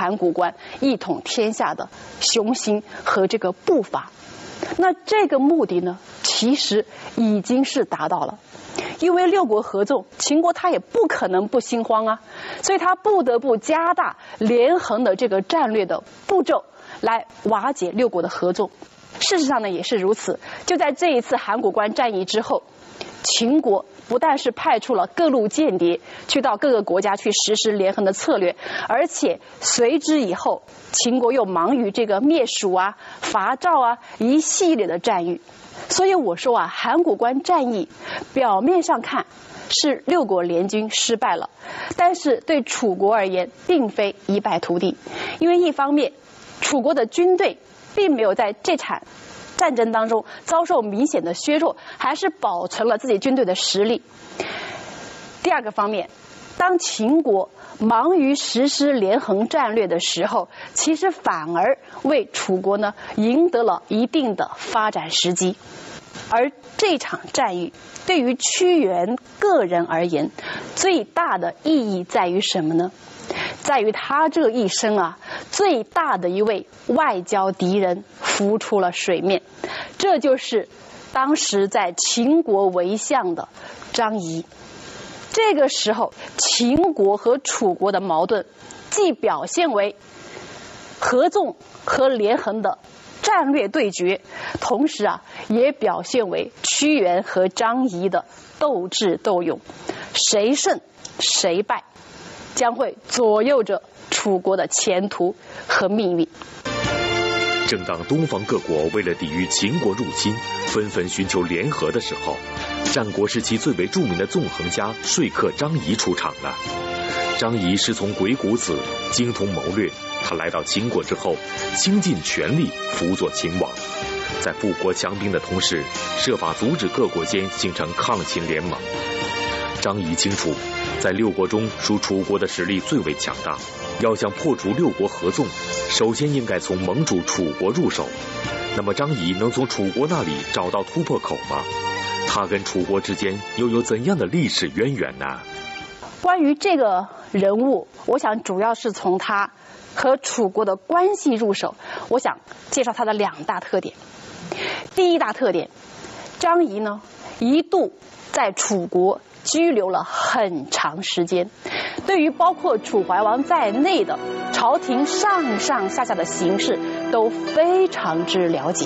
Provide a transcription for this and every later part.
函谷关一统天下的雄心和这个步伐。那这个目的呢，其实已经是达到了。因为六国合纵，秦国他也不可能不心慌啊，所以他不得不加大连横的这个战略的步骤，来瓦解六国的合纵。事实上呢也是如此，就在这一次函谷关战役之后，秦国不但是派出了各路间谍去到各个国家去实施连横的策略，而且随之以后，秦国又忙于这个灭蜀啊、伐赵啊一系列的战役。所以我说啊，函谷关战役表面上看是六国联军失败了，但是对楚国而言并非一败涂地。因为一方面楚国的军队并没有在这场战争当中遭受明显的削弱，还是保存了自己军队的实力。第二个方面，当秦国忙于实施连横战略的时候，其实反而为楚国呢赢得了一定的发展时机。而这场战役对于屈原个人而言，最大的意义在于什么呢？在于他这一生啊，最大的一位外交敌人浮出了水面，这就是当时在秦国为相的张仪。这个时候，秦国和楚国的矛盾既表现为合纵和连横的战略对决，同时啊，也表现为屈原和张仪的斗智斗勇，谁胜谁败，将会左右着楚国的前途和命运。 正当东方各国为了抵御秦国入侵，纷纷寻求联合的时候，战国时期最为著名的纵横家说客张仪出场了。张仪师从鬼谷子，精通谋略，他来到秦国之后，倾尽全力辅佐秦王，在富国强兵的同时，设法阻止各国间形成抗秦联盟。张仪清楚，在六国中属楚国的实力最为强大，要想破除六国合纵，首先应该从盟主楚国入手。那么张仪能从楚国那里找到突破口吗？他跟楚国之间又有怎样的历史渊源呢？ 关于这个人物，我想主要是从他和楚国的关系入手。我想介绍他的两大特点。第一大特点，张仪呢一度在楚国居留了很长时间，对于包括楚怀王在内的朝廷上上下下的形势都非常之了解。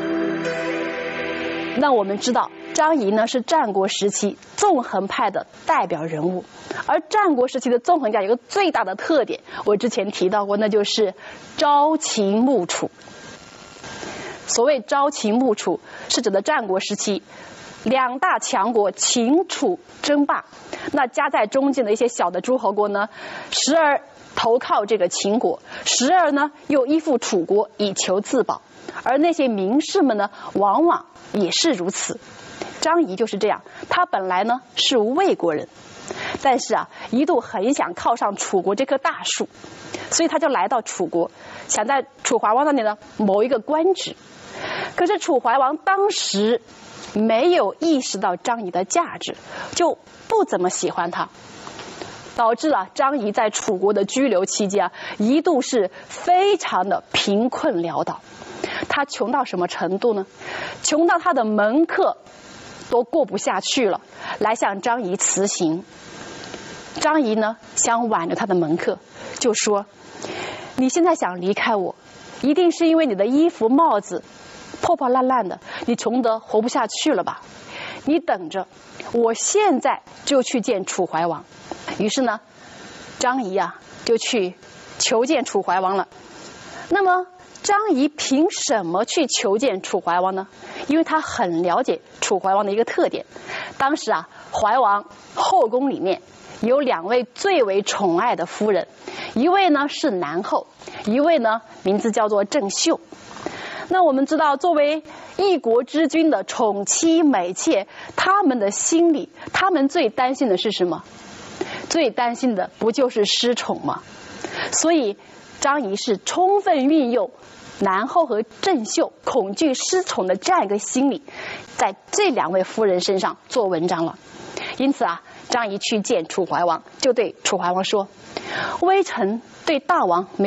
那我们知道张仪呢是战国时期纵横派的代表人物，而战国时期的纵横家有个最大的特点，我之前提到过，那就是朝秦暮楚。所谓朝秦暮楚，是指的战国时期两大强国秦楚争霸，那夹在中间的一些小的诸侯国呢，时而投靠这个秦国，时而呢又依附楚国以求自保，而那些名士们呢往往也是如此。张仪就是这样，他本来呢是魏国人，但是啊一度很想靠上楚国这棵大树，所以他就来到楚国，想在楚怀王那里呢谋一个官职。可是楚怀王当时没有意识到张仪的价值，就不怎么喜欢他，导致了张仪在楚国的居留期间啊，一度是非常的贫困潦倒。他穷到什么程度呢？穷到他的门客都过不下去了，来向张仪辞行。张仪呢想挽留他的门客，就说：你现在想离开我，一定是因为你的衣服帽子破破烂烂的，你穷得活不下去了吧？你等着，我现在就去见楚怀王。于是呢，张仪啊就去求见楚怀王了。那么张仪凭什么去求见楚怀王呢？因为他很了解楚怀王的一个特点。当时啊，怀王后宫里面有两位最为宠爱的夫人，一位呢是南后，一位呢名字叫做郑袖。那我们知道，作为一国之君的宠妻美妾，他们的心里，他们最担心的是什么？最担心的不就是失宠吗？所以张仪是充分运用南后和郑袖恐惧失宠的这样一个心理，在这两位夫人身上做文章了。因此啊，张仪去见楚怀王，就对楚怀王说：微臣对大王没